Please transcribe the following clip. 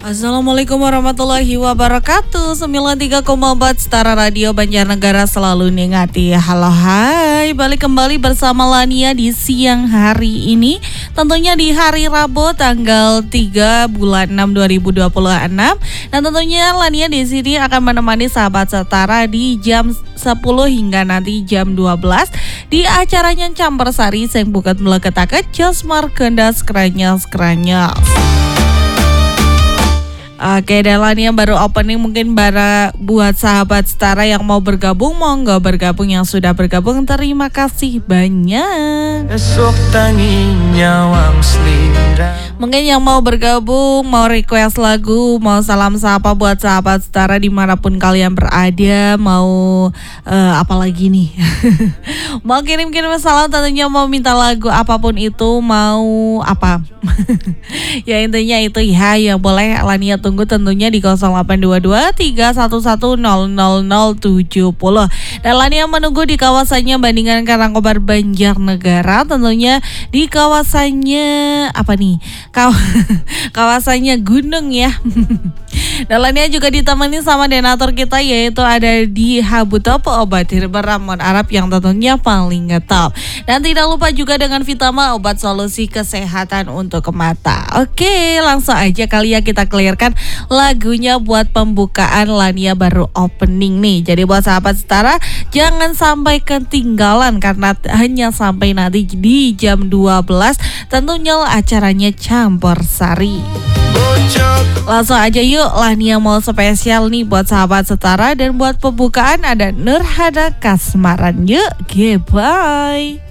Assalamualaikum warahmatullahi wabarakatuh. 93,4 Setara Radio Banjarnegara selalu ningati. Halo hai, balik kembali bersama Lania di siang hari ini. Tentunya di hari Rabu tanggal 3 bulan 6 2026. Dan tentunya Lania di sini akan menemani sahabat Setara di jam 10 hingga nanti jam 12 di acaranya Campersari sing buket meleketake Jos Markendas Kranyas. Oke, dan Lania baru opening, mungkin buat sahabat Setara yang mau bergabung, monggo bergabung. Yang sudah bergabung terima kasih banyak. Mungkin yang mau bergabung, mau request lagu, mau salam sapa buat sahabat Setara dimanapun kalian berada, mau apa lagi nih? Mau kirim-kirim salam, tentunya mau minta lagu apapun itu, mau apa? Ya intinya itu ya, yang boleh Lania tunggu tentunya di 0822 311 00070. Dan Lania menunggu di kawasannya Bandingan Karangkobar Banjarnegara, tentunya di kawasannya apa nih? Kawasannya Gunung ya. Dan Lania juga ditemani sama donatur kita, yaitu ada di Habutopo obat herbal ramuan Arab yang tentunya paling ngetop. Dan tidak lupa juga dengan Vitama, obat solusi kesehatan untuk mata. Oke, langsung aja kali ya kita clearkan lagunya buat pembukaan Lania baru opening nih. Jadi buat sahabat Setara jangan sampai ketinggalan karena hanya sampai nanti di jam 12 tentunya acaranya Campersari. Langsung aja yuk, Lania mau spesial nih buat sahabat Setara. Dan buat pembukaan ada Nurhada Kasmaran. Yuk, goodbye.